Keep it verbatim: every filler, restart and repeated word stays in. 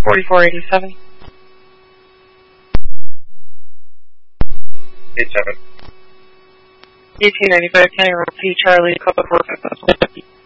forty-four eighty-seven. eight seven. eighteen ninety-five, can I repeat Charlie, Cover four five.